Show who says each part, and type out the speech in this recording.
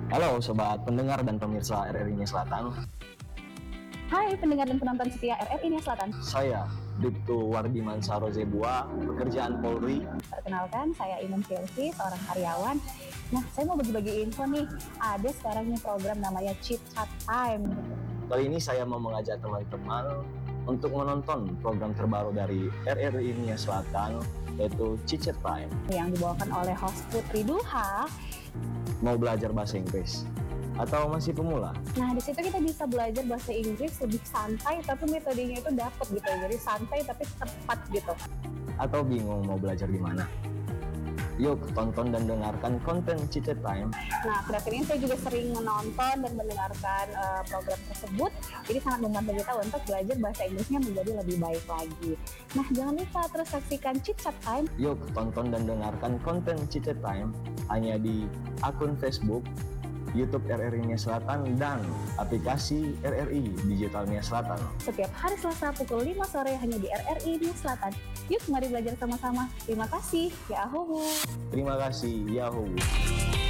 Speaker 1: Halo sobat pendengar dan pemirsa RRI Nia Selatan.
Speaker 2: Hai pendengar dan penonton setia RRI Nia Selatan.
Speaker 1: Saya Diptu Wardiman Sarozebua, pekerjaan Polri.
Speaker 2: Perkenalkan, saya Inun Silvi, seorang karyawan. Nah, saya mau bagi-bagi info nih. Ada sekarang nih program namanya Chit Chat Time.
Speaker 1: Kali ini saya mau mengajak teman-teman untuk menonton program terbaru dari RRI Nia Selatan, yaitu Chit Chat Time.
Speaker 2: Yang dibawakan oleh host Putri Duha.
Speaker 1: Mau belajar bahasa Inggris? Atau masih pemula?
Speaker 2: Nah, di situ kita bisa belajar bahasa Inggris lebih santai, tapi metodenya itu dapat gitu. Jadi santai tapi tepat gitu.
Speaker 1: Atau bingung mau belajar di mana? Yuk tonton dan dengarkan konten Chit Chat Time.
Speaker 2: Nah, akhir ini saya juga sering menonton dan mendengarkan program tersebut. Jadi sangat membantu kita untuk belajar bahasa Inggrisnya menjadi lebih baik lagi. Nah, jangan lupa terus saksikan Chit Chat Time.
Speaker 1: Yuk tonton dan dengarkan konten Chit Chat Time hanya di akun Facebook, YouTube RRI Nia Selatan, dan aplikasi RRI Digital Nia Selatan.
Speaker 2: Setiap hari Selasa pukul 5 sore hanya di RRI Nia Selatan. Yuk mari belajar sama-sama. Terima kasih. Yahoo.
Speaker 1: Terima kasih, Yahoo.